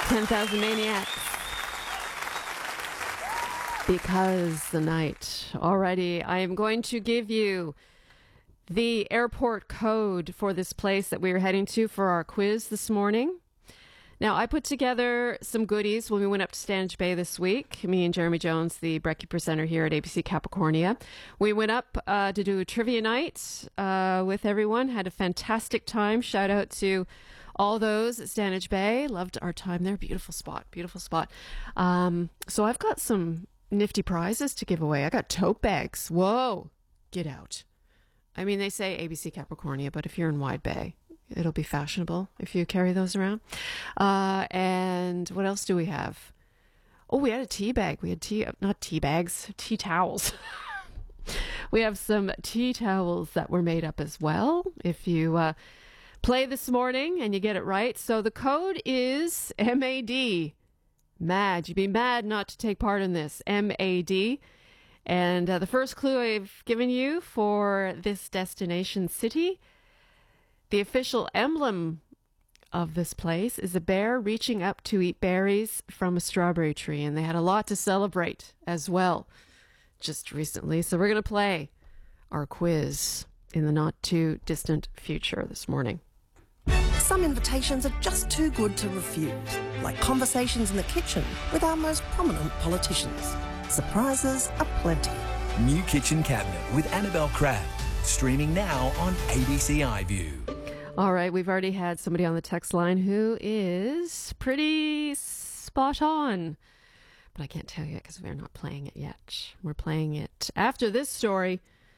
10,000 Maniacs. Because the night. Alrighty, I am going to give you the airport code for this place that we are heading to for our quiz this morning. Now, I put together some goodies when we went up to Stanage Bay this week. Me and Jeremy Jones, the Brekkie presenter here at ABC Capricornia. We went up to do a trivia night with everyone. Had a fantastic time. Shout out to all those at Stanage Bay. Loved our time there. Beautiful spot. Beautiful spot. So I've got some nifty prizes to give away. I got tote bags. Whoa. Get out. I mean, they say ABC Capricornia, but if you're in Wide Bay, it'll be fashionable if you carry those around. And what else do we have? Oh, we had a tea bag. We had not tea bags, tea towels. We have some tea towels that were made up as well. If you play this morning and you get it right. So the code is MAD. Mad. You'd be mad not to take part in this. MAD. And the first clue I've given you for this destination city, the official emblem of this place is a bear reaching up to eat berries from a strawberry tree. And they had a lot to celebrate as well just recently. So we're going to play our quiz in the not too distant future this morning. Some invitations are just too good to refuse, like conversations in the kitchen with our most prominent politicians. Surprises aplenty. New Kitchen Cabinet with Annabelle Crabb, streaming now on ABC iView. All right, we've already had somebody on the text line who is pretty spot on, but I can't tell you because we're not playing it yet. We're playing it after this story.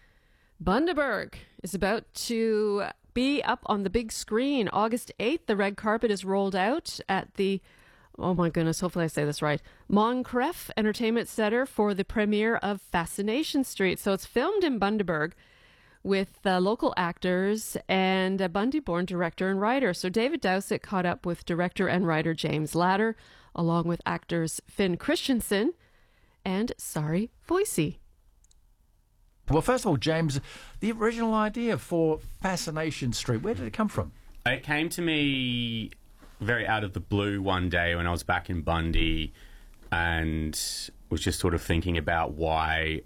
Bundaberg is about to be up on the big screen. August 8th, the red carpet is rolled out at the, oh my goodness, hopefully I say this right, Moncref Entertainment Center for the premiere of Fascination Street. So it's filmed in Bundaberg with local actors and a Bundy-born director and writer. So David Dowsett caught up with director and writer James Latter, along with actors Finn Christensen and Sari Voicey. Well, first of all, James, the original idea for Fascination Street, where did it come from? It came to me very out of the blue one day when I was back in Bundy and was just sort of thinking about why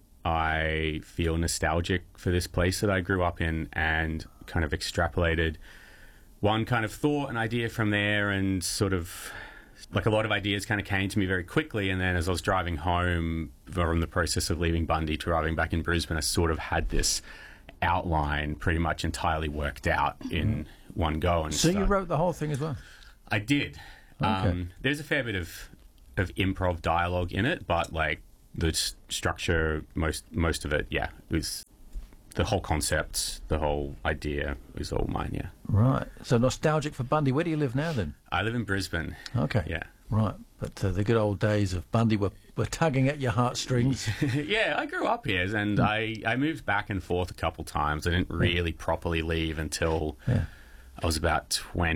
I feel nostalgic for this place that I grew up in, and kind of extrapolated one kind of thought and idea from there, and sort of like a lot of ideas kind of came to me very quickly. And then as I was driving home from the process of leaving Bundy to arriving back in Brisbane, I sort of had this outline pretty much entirely worked out in one go. And so you wrote the whole thing as well? I did. Okay. There's a fair bit of improv dialogue in it, but like the structure, most of it, yeah, it was the whole concept, the whole idea was all mine, yeah. Right. So nostalgic for Bundy. Where do you live now then? I live in Brisbane. Okay. Yeah. Right. But the good old days of Bundy were tugging at your heartstrings. Yeah, I grew up here, and I moved back and forth a couple times. I didn't really properly leave until I was about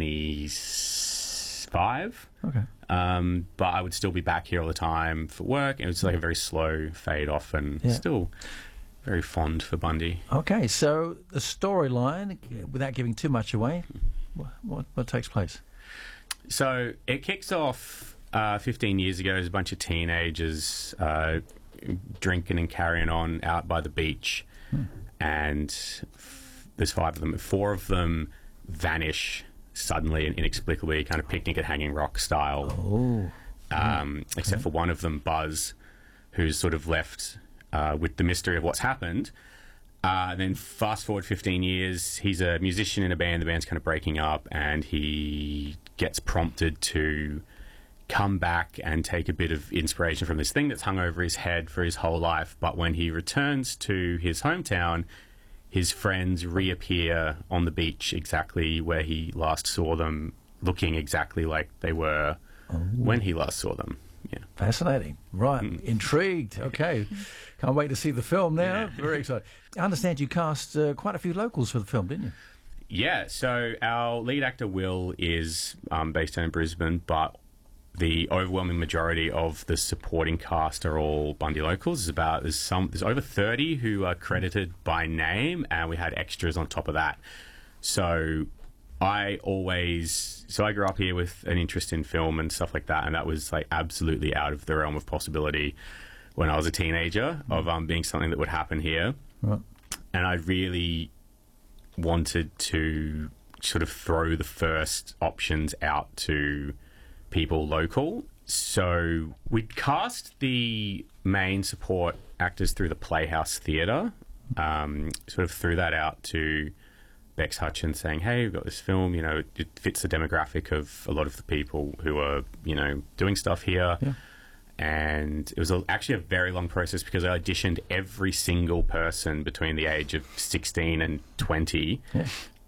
25. Okay. But I would still be back here all the time for work. It was like a very slow fade off, and still very fond for Bundy. Okay, so the storyline, without giving too much away, what takes place? So it kicks off 15 years ago. There's a bunch of teenagers drinking and carrying on out by the beach, and there's 5 of them. 4 of them vanish suddenly and inexplicably, kind of Picnic at Hanging Rock style. Except for one of them, Buzz, who's sort of left with the mystery of what's happened. Then fast forward 15 years, he's a musician in a band. The band's kind of breaking up, and he gets prompted to come back and take a bit of inspiration from this thing that's hung over his head for his whole life. But when he returns to his hometown, his friends reappear on the beach exactly where he last saw them, looking exactly like they were when he last saw them. Yeah. Fascinating. Right. Intrigued. Okay. Can't wait to see the film now. Yeah. Very excited. I understand you cast quite a few locals for the film, didn't you? Yeah. So our lead actor, Will, is based down in Brisbane, but the overwhelming majority of the supporting cast are all Bundy locals. There's over 30 who are credited by name, and we had extras on top of that. So I grew up here with an interest in film and stuff like that, and that was like absolutely out of the realm of possibility when I was a teenager of being something that would happen here. Right. And I really wanted to sort of throw the first options out to people local. So we'd cast the main support actors through the Playhouse Theatre, sort of threw that out to Bex Hutchins saying, hey, we've got this film, it fits the demographic of a lot of the people who are, doing stuff here. Yeah. And it was actually a very long process because I auditioned every single person between the age of 16 and 20. Yeah.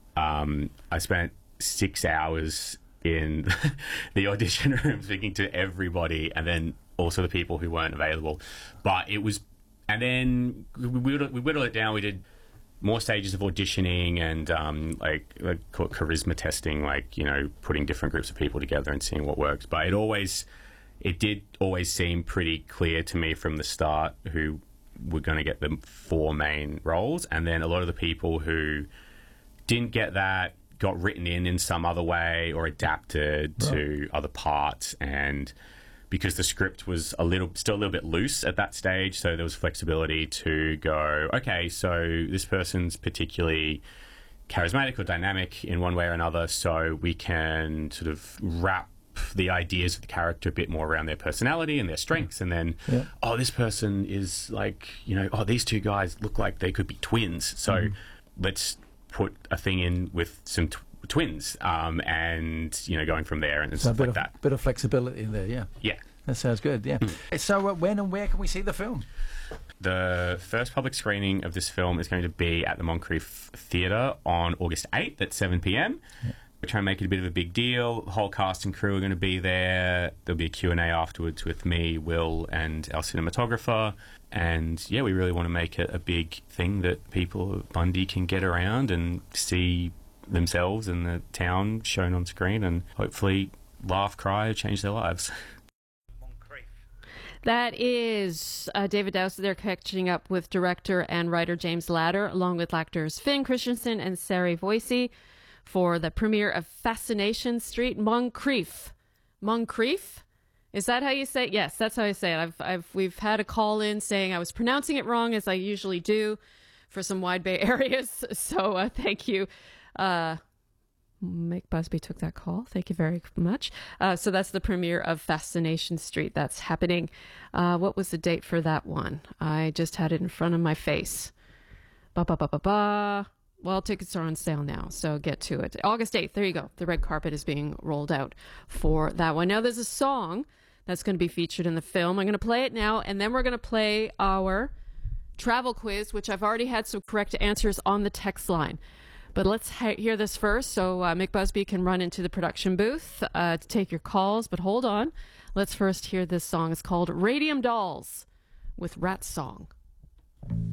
I spent 6 hours in the audition room speaking to everybody, and then also the people who weren't available. But it was, and then we whittled it down. We did more stages of auditioning and like call it charisma testing, putting different groups of people together and seeing what works. But it did always seem pretty clear to me from the start who were going to get the 4 main roles, and then a lot of the people who didn't get that got written in some other way or adapted to other parts. And because the script was still a little bit loose at that stage, so there was flexibility to go, okay, so this person's particularly charismatic or dynamic in one way or another, so we can sort of wrap the ideas of the character a bit more around their personality and their strengths. And then, this person is like, these 2 guys look like they could be twins, so let's put a thing in with some twins, and going from there and stuff like that. Bit of flexibility in there, yeah. That sounds good. Yeah. So when and where can we see the film? The first public screening of this film is going to be at the Moncrief Theatre on August 8th at 7 p.m. We're trying to make it a bit of a big deal. The whole cast and crew are going to be there. There'll be a Q&A afterwards with me, Will, and our cinematographer. And we really want to make it a big thing that people of Bundy can get around and see themselves and the town shown on screen, and hopefully laugh, cry, change their lives. That is David Dowse there catching up with director and writer James Latter, along with actors Finn Christensen and Sari Voisey, for the premiere of Fascination Street. Moncrief. Is that how you say it? Yes, that's how I say it. We've had a call in saying I was pronouncing it wrong, as I usually do for some Wide Bay areas. So thank you. Mick Busby took that call. Thank you very much. So that's the premiere of Fascination Street. That's happening. What was the date for that one? I just had it in front of my face. Well, tickets are on sale now, so get to it. August 8th, there you go. The red carpet is being rolled out for that one. Now, there's a song that's going to be featured in the film. I'm going to play it now, and then we're going to play our travel quiz, which I've already had some correct answers on the text line. But let's hear this first, so Mick Busby can run into the production booth to take your calls. But hold on. Let's first hear this song. It's called Radium Dolls with Rat Song.